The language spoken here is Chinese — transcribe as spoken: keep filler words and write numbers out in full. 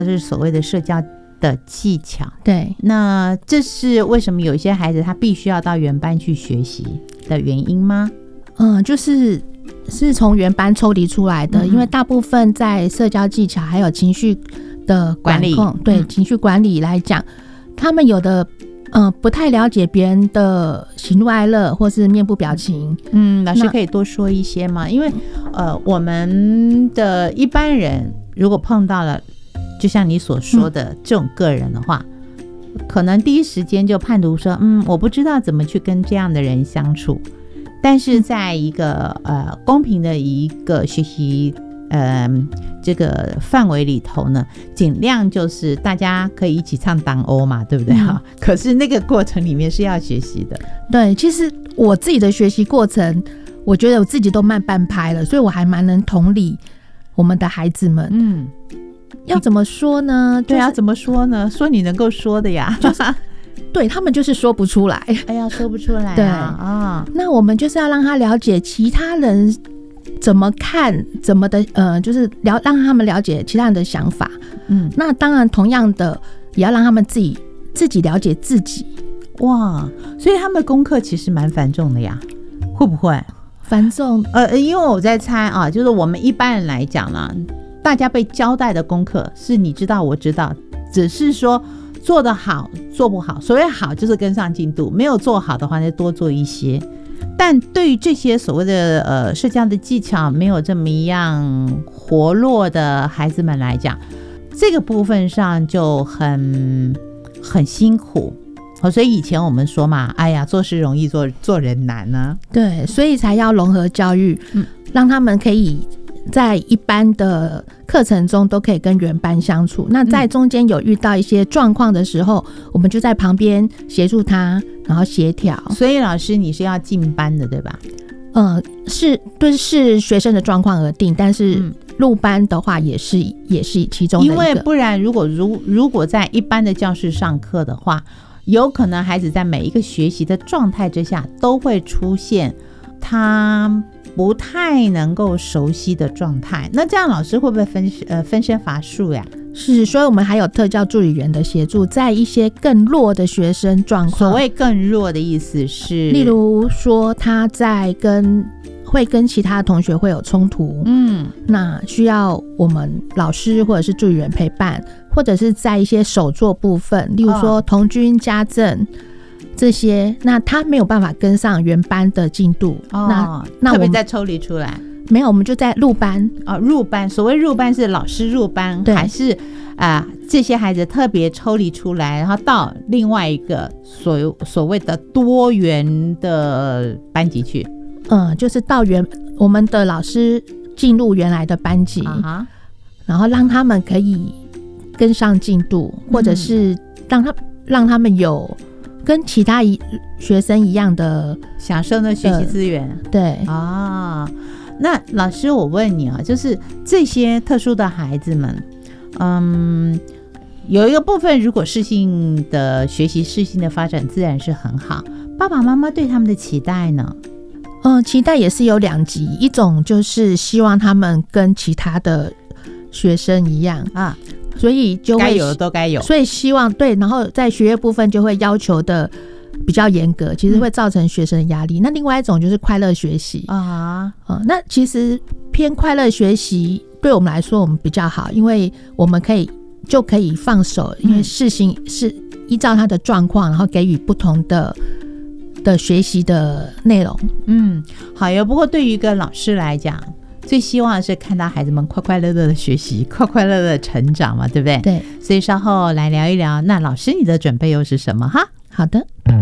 是所谓的社交的技巧。 对， 那这是为什么有一些孩子他必须要到原班去学习的原因吗？ 嗯，就是是从原班抽离出来的，嗯、因为大部分在社交技巧还有情绪的管控，管理对、嗯、情绪管理来讲，他们有的嗯、呃、不太了解别人的喜怒哀乐或是面部表情。 嗯，老师可以多说一些吗？因为呃我们的一般人如果碰到了就像你所说的这种个人的话、嗯、可能第一时间就判读说嗯我不知道怎么去跟这样的人相处。但是在一个呃公平的一个学习呃这个范围里头呢，尽量就是大家可以一起唱党欧嘛，对不对、嗯、可是那个过程里面是要学习的。 对，其实我自己的学习过程我觉得我自己都慢半拍了，所以我还蛮能同理我们的孩子们。嗯，要怎么说呢、就是、 对啊，怎么说呢？说你能够说的呀， 就是对，他们就是说不出来。 哎呀，说不出来、啊、 对啊、 哦，那我们就是要让他了解其他人怎么看，怎么的，呃，就是了让他们了解其他人的想法。嗯，那当然，同样的，也要让他们自己自己了解自己。 哇，所以他们的功课其实蛮繁重的呀，会不会？ 繁重？ 呃，因为我在猜啊，就是我们一般人来讲啦，大家被交代的功课是你知道，我知道，只是说。做得好做不好，所谓好就是跟上进度，没有做好的话就多做一些。但对于这些所谓的呃社交的技巧没有这么一样活络的孩子们来讲，这个部分上就很很辛苦。所以以前我们说嘛，哎呀，做事容易做做人难呢、啊。 对，所以才要融合教育，嗯，让他们可以在一般的课程中都可以跟原班相处。那在中间有遇到一些状况的时候、嗯、我们就在旁边协助他，然后协调。 所以老师你是要进班的对吧？ 呃，是对，是学生的状况而定，但是入班的话也是也是其中的一个。 因为不然如果如如果在一般的教室上课的话，有可能孩子在每一个学习的状态之下都会出现他不太能够熟悉的状态，那这样老师会不会分呃分身乏术呀？ 是，所以我们还有特教助理员的协助，在一些更弱的学生状况。 所谓更弱的意思是， 例如说他在跟会跟其他同学会有冲突，嗯，那需要我们老师或者是助理员陪伴，或者是在一些手作部分，例如说童军家政。这些，那他没有办法跟上原班的进度，哦、那那我们特别再抽离出来， 没有，我们就在入班哦，入班。所谓入班是老师入班，还是啊、呃、这些孩子特别抽离出来，然后到另外一个所所谓的多元的班级去？ 嗯，就是到原我们的老师进入原来的班级，啊、然后让他们可以跟上进度，嗯、或者是让他让他们有。跟其他学生一样的享受的学习资源， 对啊。那老师，我问你啊，就是这些特殊的孩子们，嗯，有一个部分，如果适性的学习、适性的发展，自然是很好。爸爸妈妈对他们的期待呢？ 嗯，期待也是有两极，一种就是希望他们跟其他的学生一样啊。所以就会该有的都该有， 所以希望对，然后在学业部分就会要求的比较严格，其实会造成学生的压力。嗯、那另外一种就是快乐学习啊、呃，那其实偏快乐学习对我们来说我们比较好，因为我们可以就可以放手，因为事情是依照他的状况，然后给予不同的的学习的内容。 嗯，好哟。不过对于一个老师来讲，最希望的是看到孩子们快快乐乐的学习，快快乐乐的成长嘛，对不对？ 对， 所以稍后来聊一聊，那老师你的准备又是什么哈？ 好的。